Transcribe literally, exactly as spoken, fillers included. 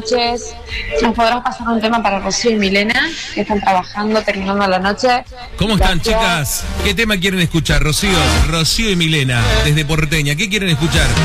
noches. ¿Nos podrás pasar un tema para Rocío y Milena, que están trabajando, terminando la noche? ¿Cómo están, Gracias. chicas? ¿Qué tema quieren escuchar? Rocío, Rocío y Milena, desde Porteña. ¿Qué quieren escuchar?